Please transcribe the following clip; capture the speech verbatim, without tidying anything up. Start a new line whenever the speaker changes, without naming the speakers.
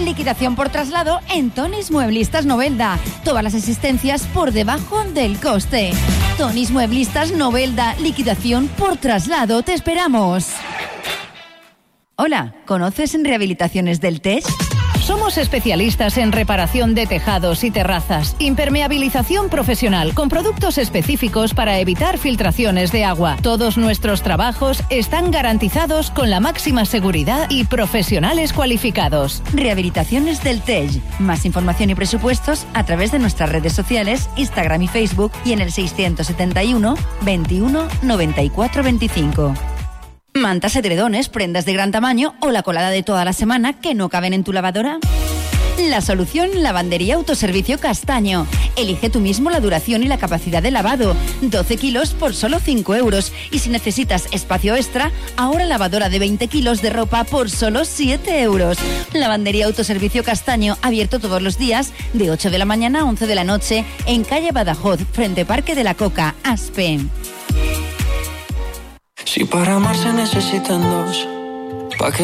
Liquidación por traslado en Tonis Mueblistas Novelda. Todas las existencias por debajo del coste. Tonis Mueblistas Novelda. Liquidación por traslado. Te esperamos. Hola, ¿conoces Rehabilitaciones del Tej?
Somos especialistas en reparación de tejados y terrazas, impermeabilización profesional con productos específicos para evitar filtraciones de agua. Todos nuestros trabajos están garantizados con la máxima seguridad y profesionales cualificados.
Rehabilitaciones del Tej. Más información y presupuestos a través de nuestras redes sociales, Instagram y Facebook y en el seiscientos setenta y uno, veintiuno, noventa y cuatro, veinticinco. Mantas, edredones, prendas de gran tamaño o la colada de toda la semana que no caben en tu lavadora. La solución, Lavandería Autoservicio Castaño. Elige tú mismo la duración y la capacidad de lavado. doce kilos por solo cinco euros. Y si necesitas espacio extra, ahora lavadora de veinte kilos de ropa por solo siete euros. Lavandería Autoservicio Castaño, abierto todos los días de ocho de la mañana a once de la noche en calle Badajoz, frente Parque de la Coca, Aspe.
Si para amar se necesitan dos,